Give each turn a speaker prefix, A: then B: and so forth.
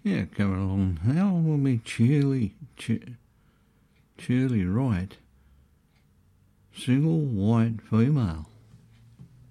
A: Yeah, coming along. How will me cheerly write single white female?